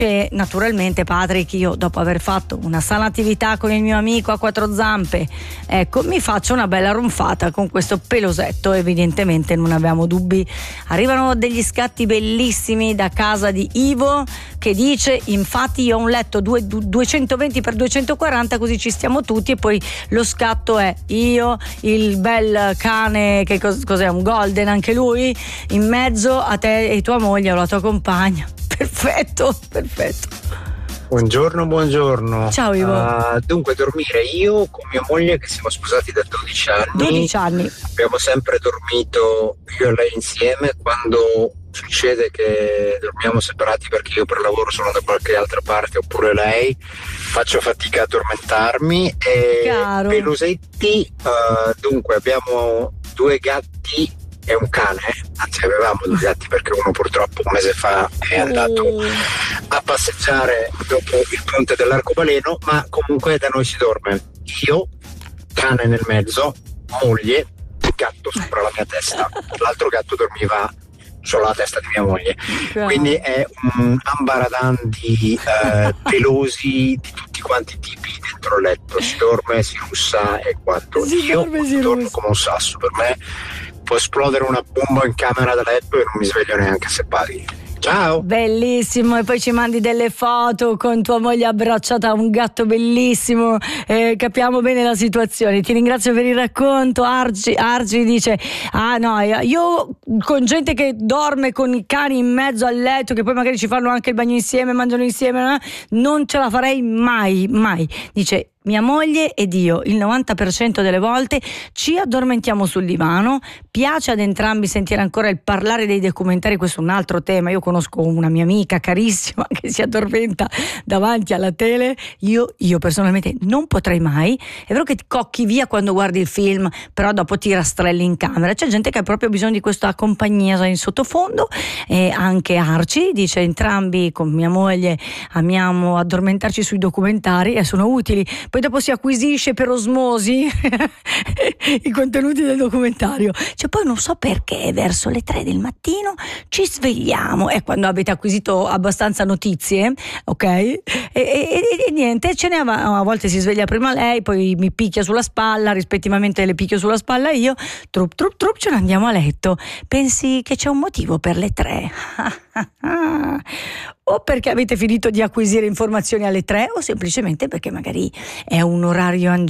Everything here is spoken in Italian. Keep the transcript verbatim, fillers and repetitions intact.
E naturalmente, Patrick, io dopo aver fatto una sana attività con il mio amico a quattro zampe, ecco, mi faccio una bella ronfata con questo pelosetto. Evidentemente non abbiamo dubbi. Arrivano degli scatti bellissimi da casa di Ivo, che dice: infatti io ho un letto due, duecentoventi per duecentoquaranta, così ci stiamo tutti. E poi lo scatto è io, il bel cane, che cos- cos'è, un golden anche lui, in mezzo a te e tua moglie o la tua compagna. Perfetto, perfetto. Buongiorno, buongiorno. Ciao Ivo. Uh, dunque, dormire io con mia moglie, che siamo sposati da dodici anni. dodici anni. Abbiamo sempre dormito io e lei insieme. Quando succede che dormiamo separati perché io per lavoro sono da qualche altra parte oppure lei, faccio fatica a addormentarmi. E Chiaro. pelosetti, uh, dunque abbiamo due gatti e un cane, anzi avevamo due gatti perché uno purtroppo un mese fa è andato Oh. a passeggiare dopo il ponte dell'arcobaleno, ma comunque da noi si dorme io, cane nel mezzo, moglie, gatto sopra la mia testa. L'altro gatto dormiva sulla testa di mia moglie, quindi è un ambaradan di eh, pelosi di tutti quanti i tipi dentro il letto. Si dorme, si russa e quanto. Si io dorme, si dormo russa. come un sasso. Per me può esplodere una bomba in camera da letto e non mi sveglio neanche se paghi. Ciao! Bellissimo, e poi ci mandi delle foto con tua moglie abbracciata a un gatto bellissimo. Eh, capiamo bene la situazione. Ti ringrazio per il racconto. Argi, Argi dice: ah no, io con gente che dorme con i cani in mezzo al letto, che poi magari ci fanno anche il bagno insieme, mangiano insieme, non ce la farei mai, mai. Dice: mia moglie ed io il novanta per cento delle volte ci addormentiamo sul divano. Piace ad entrambi sentire ancora il parlare dei documentari. Questo è un altro tema. Io conosco una mia amica carissima che si addormenta davanti alla tele. Io, io personalmente non potrei mai. È vero che ti cocchi via quando guardi il film, però dopo ti rastrelli in camera. C'è gente che ha proprio bisogno di questa compagnia in sottofondo. E anche Arci dice: entrambi con mia moglie amiamo addormentarci sui documentari e sono utili. Poi dopo si acquisisce per osmosi i contenuti del documentario. Cioè, poi non so perché verso le tre del mattino ci svegliamo, e quando avete acquisito abbastanza notizie, ok? E, e, e niente, ce ne va, a volte si sveglia prima lei, poi mi picchia sulla spalla, rispettivamente le picchio sulla spalla io, trup trup trup, ce ne andiamo a letto. Pensi che c'è un motivo per le tre? O perché avete finito di acquisire informazioni alle tre, o semplicemente perché magari è un orario angelico